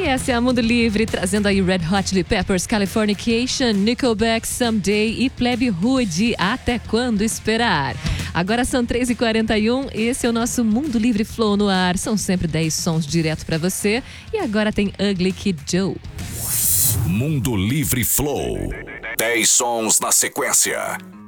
Essa é a Mundo Livre, trazendo aí Red Hot Chili Peppers, Californication, Nickelback, Someday e Plebe Rude, Até Quando Esperar. Agora são 3h41, esse é o nosso Mundo Livre Flow no ar. São sempre 10 sons direto pra você. E agora tem Ugly Kid Joe. Mundo Livre Flow. 10 sons na sequência.